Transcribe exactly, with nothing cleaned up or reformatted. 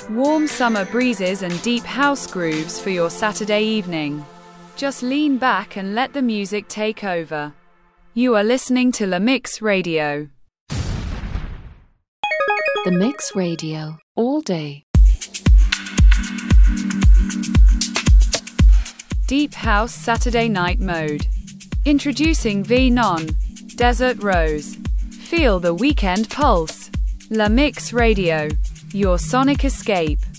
Warm summer breezes and deep house grooves for your Saturday evening. Just lean back and let the music take over. You are listening to La Mix Radio. The Mix Radio, all day. Deep House Saturday Night Mode. Introducing V-Non, Desert Rose. Feel the weekend pulse. La Mix Radio, your sonic escape.